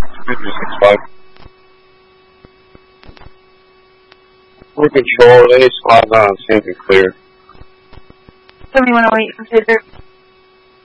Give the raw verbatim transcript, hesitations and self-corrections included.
six five. We're control, A squad nine, seems clear. seventy-one oh eight from Taser.